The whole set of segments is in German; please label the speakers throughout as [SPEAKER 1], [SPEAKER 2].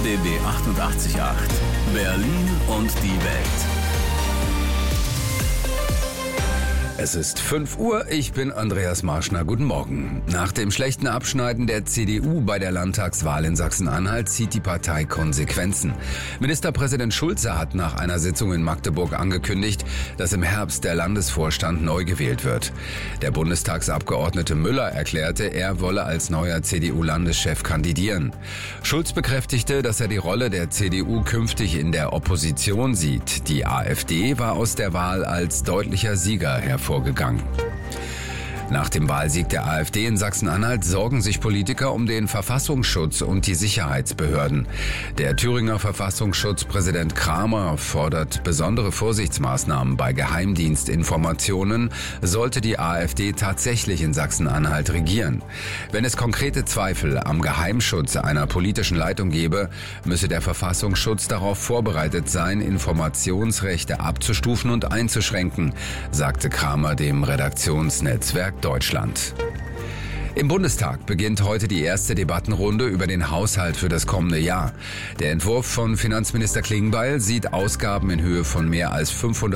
[SPEAKER 1] RBB 88.8 Berlin und die Welt.
[SPEAKER 2] Es ist 5 Uhr, ich bin Andreas Marschner. Guten Morgen. Nach dem schlechten Abschneiden der CDU bei der Landtagswahl in Sachsen-Anhalt zieht die Partei Konsequenzen. Ministerpräsident Schulze hat nach einer Sitzung in Magdeburg angekündigt, dass im Herbst der Landesvorstand neu gewählt wird. Der Bundestagsabgeordnete Müller erklärte, er wolle als neuer CDU-Landeschef kandidieren. Schulz bekräftigte, dass er die Rolle der CDU künftig in der Opposition sieht. Die AfD war aus der Wahl als deutlicher Sieger hervorgegangen. Nach dem Wahlsieg der AfD in Sachsen-Anhalt sorgen sich Politiker um den Verfassungsschutz und die Sicherheitsbehörden. Der Thüringer Verfassungsschutzpräsident Kramer fordert besondere Vorsichtsmaßnahmen bei Geheimdienstinformationen, sollte die AfD tatsächlich in Sachsen-Anhalt regieren. Wenn es konkrete Zweifel am Geheimschutz einer politischen Leitung gebe, müsse der Verfassungsschutz darauf vorbereitet sein, Informationsrechte abzustufen und einzuschränken, sagte Kramer dem Redaktionsnetzwerk Deutschland. Im Bundestag beginnt heute die erste Debattenrunde über den Haushalt für das kommende Jahr. Der Entwurf von Finanzminister Klingbeil sieht Ausgaben in Höhe von mehr als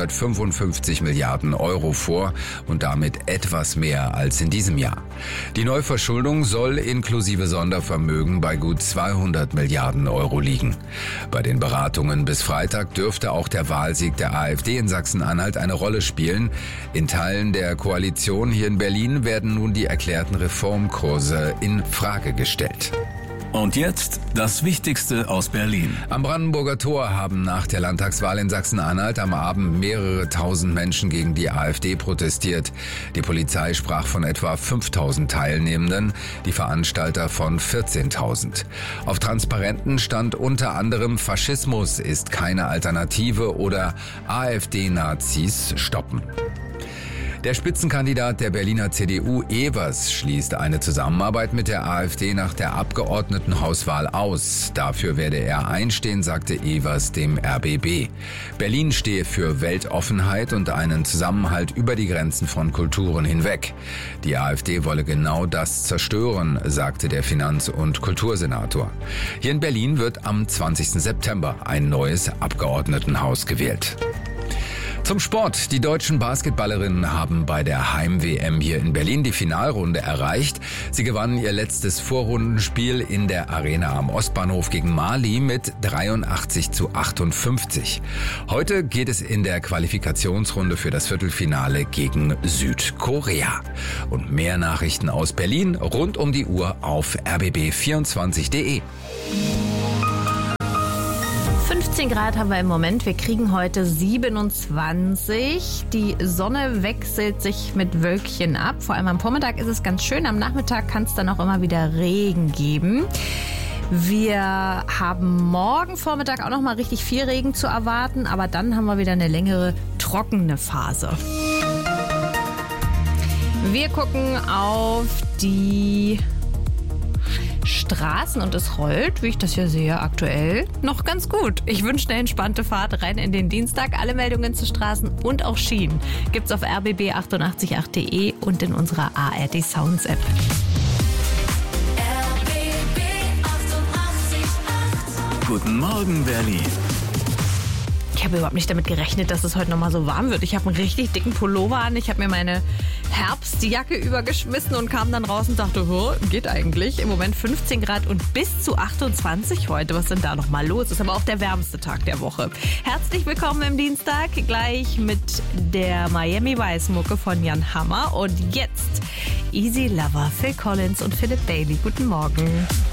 [SPEAKER 2] 555 Milliarden Euro vor und damit etwas mehr als in diesem Jahr. Die Neuverschuldung soll inklusive Sondervermögen bei gut 200 Milliarden Euro liegen. Bei den Beratungen bis Freitag dürfte auch der Wahlsieg der AfD in Sachsen-Anhalt eine Rolle spielen. In Teilen der Koalition hier in Berlin werden nun die erklärten Reformkurse in Frage gestellt.
[SPEAKER 1] Und jetzt das Wichtigste aus Berlin.
[SPEAKER 2] Am Brandenburger Tor haben nach der Landtagswahl in Sachsen-Anhalt am Abend mehrere tausend Menschen gegen die AfD protestiert. Die Polizei sprach von etwa 5.000 Teilnehmenden, die Veranstalter von 14.000. Auf Transparenten stand unter anderem „Faschismus ist keine Alternative" oder „AfD-Nazis stoppen". Der Spitzenkandidat der Berliner CDU, Evers, schließt eine Zusammenarbeit mit der AfD nach der Abgeordnetenhauswahl aus. Dafür werde er einstehen, sagte Evers dem RBB. Berlin stehe für Weltoffenheit und einen Zusammenhalt über die Grenzen von Kulturen hinweg. Die AfD wolle genau das zerstören, sagte der Finanz- und Kultursenator. Hier in Berlin wird am 20. September ein neues Abgeordnetenhaus gewählt. Zum Sport. Die deutschen Basketballerinnen haben bei der Heim-WM hier in Berlin die Finalrunde erreicht. Sie gewannen ihr letztes Vorrundenspiel in der Arena am Ostbahnhof gegen Mali mit 83:58. Heute geht es in der Qualifikationsrunde für das Viertelfinale gegen Südkorea. Und mehr Nachrichten aus Berlin rund um die Uhr auf rbb24.de.
[SPEAKER 3] 15 Grad haben wir im Moment. Wir kriegen heute 27. Die Sonne wechselt sich mit Wölkchen ab. Vor allem am Vormittag ist es ganz schön. Am Nachmittag kann es dann auch immer wieder Regen geben. Wir haben morgen Vormittag auch noch mal richtig viel Regen zu erwarten. Aber dann haben wir wieder eine längere trockene Phase. Wir gucken auf die Straßen und es rollt, wie ich das ja sehe, aktuell noch ganz gut. Ich wünsche eine entspannte Fahrt rein in den Dienstag. Alle Meldungen zu Straßen und auch Schienen gibt's auf rbb888.de und in unserer ARD Sounds App.
[SPEAKER 1] RBB 88.8. Guten Morgen, Berlin.
[SPEAKER 3] Ich habe überhaupt nicht damit gerechnet, dass es heute noch mal so warm wird. Ich habe einen richtig dicken Pullover an. Ich habe mir meine Herbstjacke übergeschmissen und kam dann raus und dachte, geht eigentlich. Im Moment 15 Grad und bis zu 28 heute. Was ist denn da noch mal los? Ist aber auch der wärmste Tag der Woche. Herzlich willkommen im Dienstag. Gleich mit der Miami Vice Mucke von Jan Hammer. Und jetzt Easy Lover, Phil Collins und Philip Bailey. Guten Morgen.